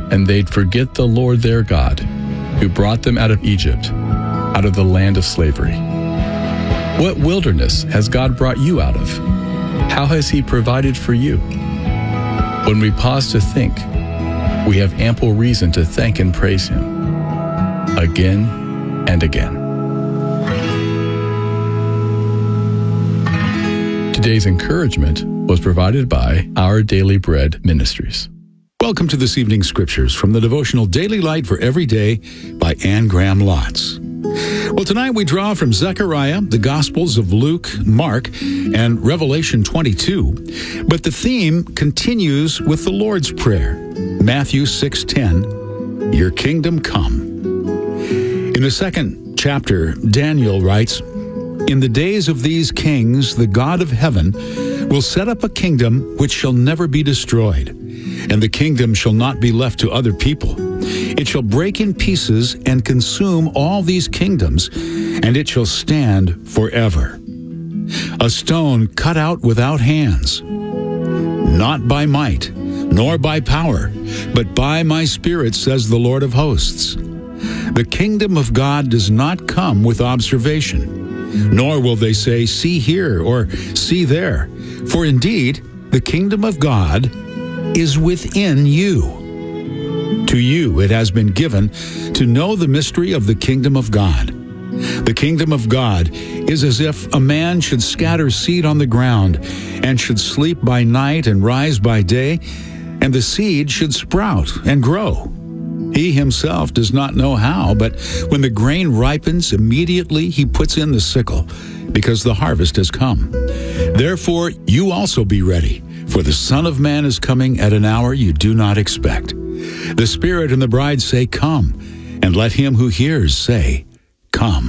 and they'd forget the Lord their God, who brought them out of Egypt, out of the land of slavery. What wilderness has God brought you out of? How has He provided for you? When we pause to think, we have ample reason to thank and praise Him again and again. Today's encouragement was provided by Our Daily Bread Ministries. Welcome to this evening's scriptures from the devotional Daily Light for Every Day by Anne Graham Lotz. Well, tonight we draw from Zechariah, the Gospels of Luke, Mark, and Revelation 22. But the theme continues with the Lord's Prayer, Matthew 6:10, Your kingdom come. In the second chapter, Daniel writes, In the days of these kings, the God of heaven will set up a kingdom which shall never be destroyed, and the kingdom shall not be left to other people. It shall break in pieces and consume all these kingdoms, and it shall stand forever. A stone cut out without hands, not by might, nor by power, but by my Spirit, says the Lord of hosts. The kingdom of God does not come with observation, nor will they say, See here, or see there. For indeed, the kingdom of God is within you. To you it has been given to know the mystery of the kingdom of God. The kingdom of God is as if a man should scatter seed on the ground, and should sleep by night and rise by day, and the seed should sprout and grow. He himself does not know how, but when the grain ripens, immediately he puts in the sickle, because the harvest has come. Therefore, you also be ready, for the Son of Man is coming at an hour you do not expect. The Spirit and the bride say, Come, and let him who hears say, Come.